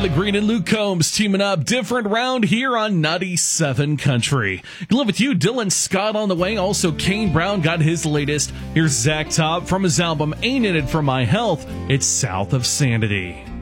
Riley Green and Luke Combs teaming up. Different round here on 97 Country. Good luck with you, Dylan Scott on the way. Also, Kane Brown got his latest. Here's Zach Top from his album Ain't In It For My Health. It's South of Sanity.